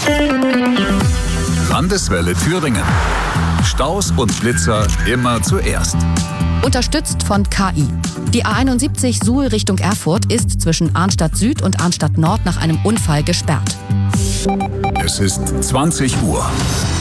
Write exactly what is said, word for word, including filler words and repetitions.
Landeswelle Thüringen. Staus und Blitzer immer zuerst. Unterstützt von K I. Die A einundsiebzig Suhl Richtung Erfurt ist zwischen Arnstadt Süd und Arnstadt Nord nach einem Unfall gesperrt. Es ist zwanzig Uhr.